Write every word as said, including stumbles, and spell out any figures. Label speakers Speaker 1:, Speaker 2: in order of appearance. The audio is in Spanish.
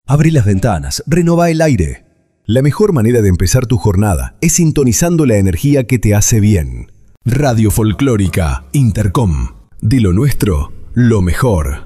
Speaker 1: Abrí las ventanas, renová el aire.
Speaker 2: La mejor manera de empezar tu jornada es sintonizando la energía que te hace bien. Radio Folclórica Intercom. De lo nuestro, lo mejor.